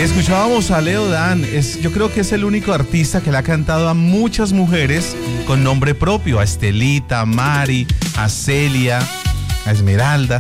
Escuchábamos a Leo Dan, yo creo que es el único artista que le ha cantado a muchas mujeres con nombre propio, a Estelita, a Mari, a Celia, a Esmeralda.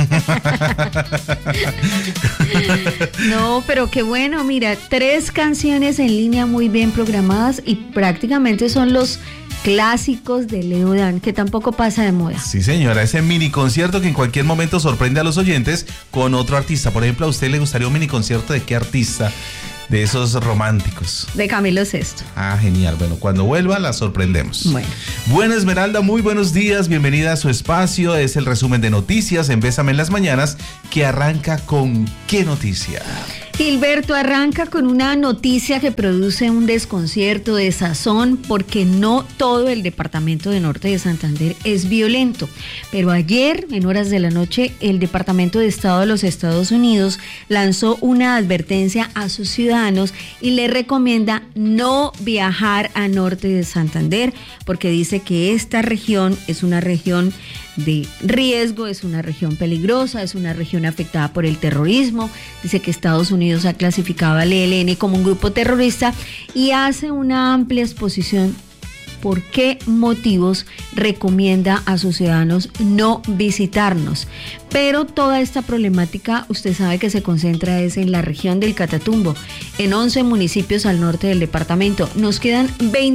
No, pero qué bueno, mira, 3 canciones en línea muy bien programadas y prácticamente son los clásicos de Leo Dan, que tampoco pasa de moda. Sí, señora, ese mini concierto que en cualquier momento sorprende a los oyentes con otro artista. Por ejemplo, ¿a usted le gustaría un mini concierto de qué artista? De esos románticos. De Camilo VI. Ah, genial. Bueno, cuando vuelva la sorprendemos. Bueno, Esmeralda, muy buenos días. Bienvenida a su espacio. Es el resumen de noticias en Bésame en las Mañanas, que arranca con ¿qué noticia? Gilberto, arranca con una noticia que produce un desconcierto, desazón, porque no todo el departamento de Norte de Santander es violento. Pero ayer, en horas de la noche, el Departamento de Estado de los Estados Unidos lanzó una advertencia a sus ciudadanos y les recomienda no viajar a Norte de Santander, porque dice que esta región es una región de riesgo, es una región peligrosa, es una región afectada por el terrorismo. Dice que Estados Unidos ha clasificado al ELN como un grupo terrorista y hace una amplia exposición por qué motivos recomienda a sus ciudadanos no visitarnos. Pero toda esta problemática, usted sabe que se concentra es en la región del Catatumbo, en 11 municipios al norte del departamento. Nos quedan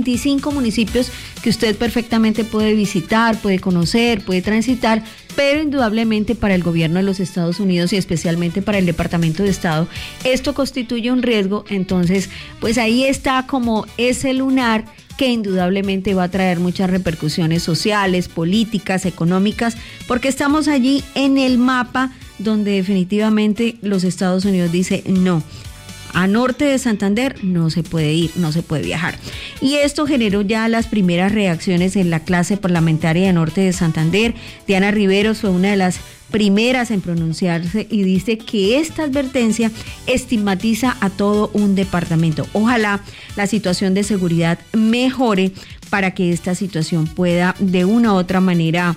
25 municipios que usted perfectamente puede visitar, puede conocer, puede transitar, pero indudablemente para el gobierno de los Estados Unidos y especialmente para el Departamento de Estado, esto constituye un riesgo. Entonces, pues ahí está como ese lunar que indudablemente va a traer muchas repercusiones sociales, políticas, económicas, porque estamos allí en el mapa donde definitivamente los Estados Unidos dice no. A Norte de Santander no se puede ir, no se puede viajar. Y esto generó ya las primeras reacciones en la clase parlamentaria de Norte de Santander. Diana Riveros fue una de las primeras en pronunciarse y dice que esta advertencia estigmatiza a todo un departamento. Ojalá la situación de seguridad mejore para que esta situación pueda de una u otra manera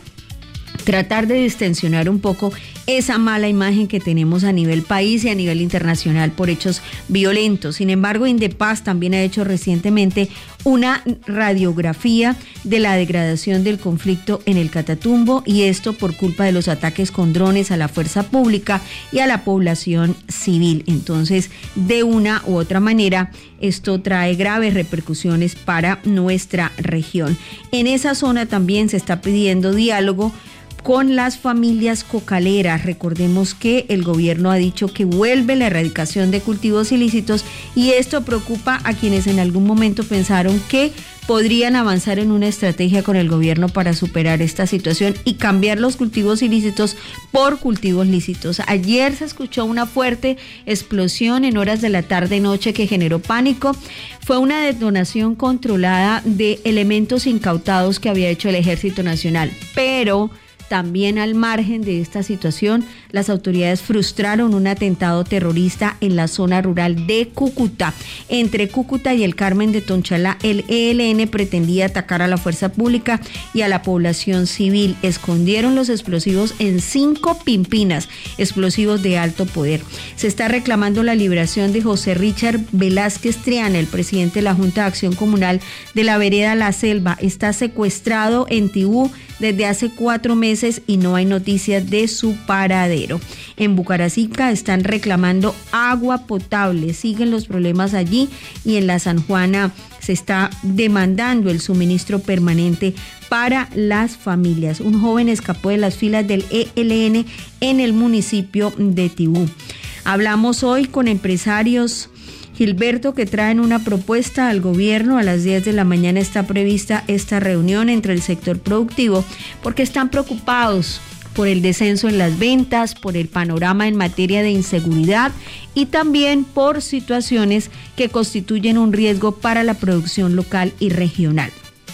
tratar de distensionar un poco esa mala imagen que tenemos a nivel país y a nivel internacional por hechos violentos. Sin embargo, Indepaz también ha hecho recientemente una radiografía de la degradación del conflicto en el Catatumbo, y esto por culpa de los ataques con drones a la fuerza pública y a la población civil. Entonces, de una u otra manera, esto trae graves repercusiones para nuestra región. En esa zona también se está pidiendo diálogo con las familias cocaleras. Recordemos que el gobierno ha dicho que vuelve la erradicación de cultivos ilícitos y esto preocupa a quienes en algún momento pensaron que podrían avanzar en una estrategia con el gobierno para superar esta situación y cambiar los cultivos ilícitos por cultivos lícitos. Ayer se escuchó una fuerte explosión en horas de la tarde-noche que generó pánico. Fue una detonación controlada de elementos incautados que había hecho el Ejército Nacional, pero también al margen de esta situación, las autoridades frustraron un atentado terrorista en la zona rural de Cúcuta. Entre Cúcuta y el Carmen de Tonchalá, el ELN pretendía atacar a la fuerza pública y a la población civil. Escondieron los explosivos en 5 pimpinas, explosivos de alto poder. Se está reclamando la liberación de José Richard Velázquez Triana, el presidente de la Junta de Acción Comunal de la vereda La Selva. Está secuestrado en Tibú desde hace 4 meses y no hay noticias de su paradero. En Bucaracica están reclamando agua potable, siguen los problemas allí, y en la San Juana se está demandando el suministro permanente para las familias. Un joven escapó de las filas del ELN en el municipio de Tibú. Hablamos hoy con empresarios, Gilberto, que traen una propuesta al gobierno. A las 10 de la mañana está prevista esta reunión entre el sector productivo porque están preocupados por el descenso en las ventas, por el panorama en materia de inseguridad y también por situaciones que constituyen un riesgo para la producción local y regional.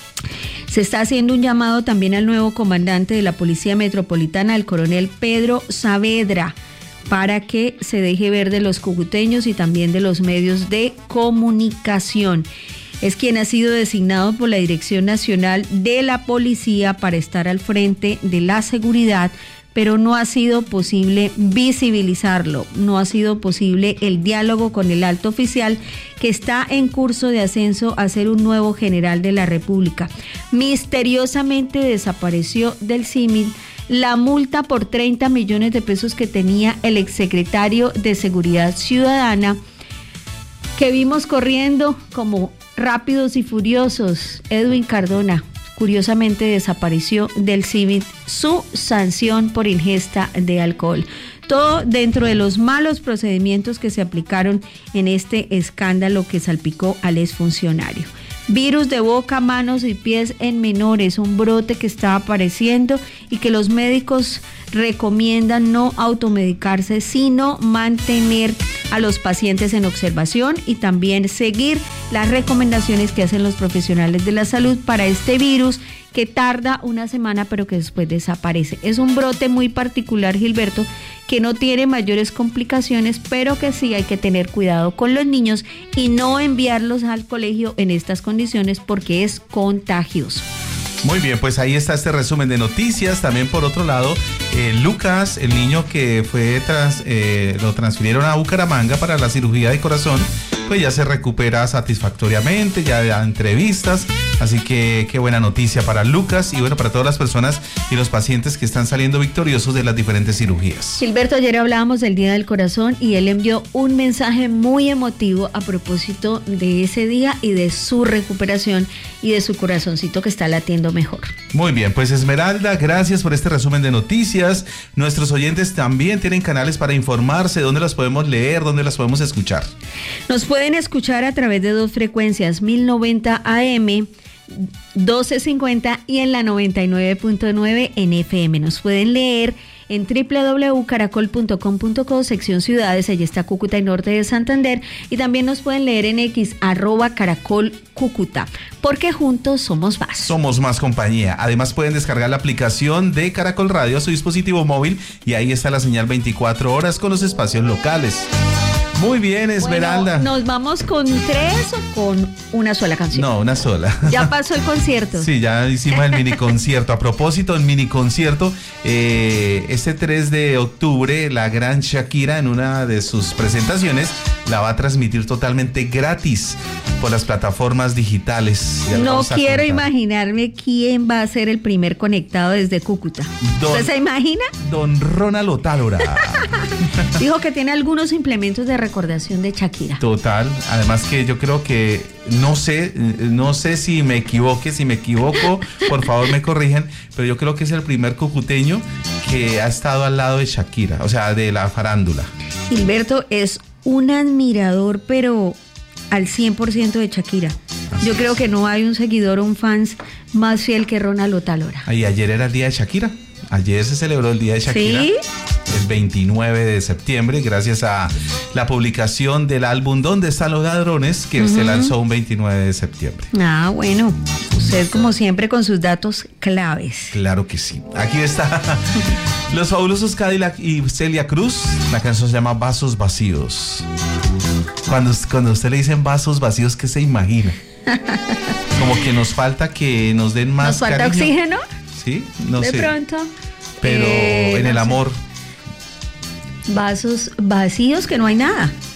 Se está haciendo un llamado también al nuevo comandante de la Policía Metropolitana, el coronel Pedro Saavedra, para que se deje ver de los cucuteños y también de los medios de comunicación. Es quien ha sido designado por la Dirección Nacional de la Policía para estar al frente de la seguridad pero no ha sido posible visibilizarlo, no ha sido posible el diálogo con el alto oficial que está en curso de ascenso a ser un nuevo general de la República. Misteriosamente desapareció del CIMID la multa por 30 millones de pesos que tenía el exsecretario de Seguridad Ciudadana, que vimos corriendo como rápidos y furiosos. Edwin Cardona, curiosamente desapareció del CIMID su sanción por ingesta de alcohol. Todo dentro de los malos procedimientos que se aplicaron en este escándalo que salpicó al exfuncionario. Virus de boca, manos y pies en menores, un brote que está apareciendo y que los médicos recomiendan no automedicarse, sino mantener a los pacientes en observación y también seguir las recomendaciones que hacen los profesionales de la salud para este virus que tarda una semana pero que después desaparece. Es un brote muy particular, Gilberto, que no tiene mayores complicaciones, pero que sí hay que tener cuidado con los niños y no enviarlos al colegio en estas condiciones porque es contagioso. Muy bien, pues ahí está este resumen de noticias. También por otro lado, Lucas, el niño que fue lo transfirieron a Bucaramanga para la cirugía de corazón, pues ya se recupera satisfactoriamente, ya da entrevistas, así que qué buena noticia para Lucas y bueno, para todas las personas y los pacientes que están saliendo victoriosos de las diferentes cirugías. Gilberto, ayer hablábamos del Día del Corazón y él envió un mensaje muy emotivo a propósito de ese día y de su recuperación y de su corazoncito que está latiendo mejor. Muy bien, pues Esmeralda, gracias por este resumen de noticias. Nuestros oyentes también tienen canales para informarse, dónde las podemos leer, dónde las podemos escuchar. Nos pueden escuchar a través de dos frecuencias, 1090 AM, 1250 y en la 99.9 en FM. Nos pueden leer en www.caracol.com.co, sección ciudades, allí está Cúcuta y Norte de Santander, y también nos pueden leer en X, @Caracol Cúcuta, porque juntos somos más. Somos más compañía. Además pueden descargar la aplicación de Caracol Radio a su dispositivo móvil y ahí está la señal 24 horas con los espacios locales. Muy bien, Esmeralda. Bueno, ¿nos vamos con 3 o con una sola canción? No, una sola. Ya pasó el concierto. Sí, ya hicimos el mini concierto. A propósito, el mini concierto, este 3 de octubre, la gran Shakira en una de sus presentaciones la va a transmitir totalmente gratis por las plataformas digitales. No quiero imaginarme quién va a ser el primer conectado desde Cúcuta. ¿Usted se imagina? Don Ronald Otálora. Dijo que tiene algunos implementos de recordación de Shakira. Total, además que yo creo que, no sé si me equivoco, por favor me corrijan, pero yo creo que es el primer cucuteño que ha estado al lado de Shakira, o sea, de la farándula. Gilberto es un admirador, pero al 100% de Shakira. Yo creo que no hay un seguidor o un fans más fiel que Ronald Otálora. Y ayer era el día de Shakira. Ayer se celebró el día de Shakira. ¿Sí? El 29 de septiembre, gracias a la publicación del álbum ¿Dónde están los ladrones?, que se lanzó un 29 de septiembre. Ah, bueno. Usted, como siempre, con sus datos claves. Claro que sí. Aquí está Los Fabulosos Cadillac y Celia Cruz. La canción se llama Vasos Vacíos. Cuando usted le dicen vasos vacíos, ¿qué se imagina? Como que nos falta que nos den más ¿Nos falta cariño. oxígeno? Sí, no sé. De pronto. Pero en el amor. Vasos vacíos, que no hay nada.